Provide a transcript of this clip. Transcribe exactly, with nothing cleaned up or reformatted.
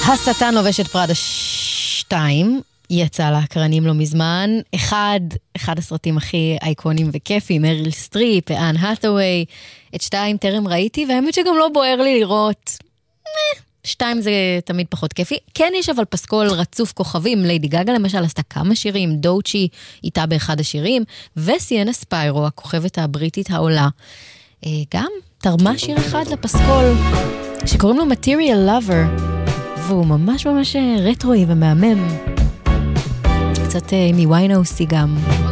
השטן לובש את פראדה שתיים, יצא להקרנים לא מזמן, אחד, אחד הסרטים הכי אייקונים וכיפים, מריל סטריפ, אן האת'ווי, את שתיים טרם ראיתי, והאמת שגם לא בוער לי לראות, שתיים זה תמיד פחות כיפי, כן יש אבל פסקול רצוף כוכבים, ליידי גגה למשל עשתה כמה שירים, דוצ'י איתה באחד השירים, וסיאנה ספיירו, הכוכבת הבריטית העולה, גם תרמה שיר אחד לפסקול, שקוראים לו Material Lover, והוא ממש ממש רטרואי ומהמם. קצת מוויינאוסי גם.